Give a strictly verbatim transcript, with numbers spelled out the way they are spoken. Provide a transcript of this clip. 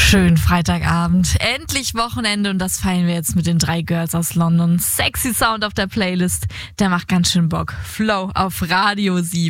Schönen Freitagabend. Endlich Wochenende und das feiern wir jetzt mit den drei Girls aus London. Sexy Sound auf der Playlist, der macht ganz schön Bock. Flow auf Radio sieben.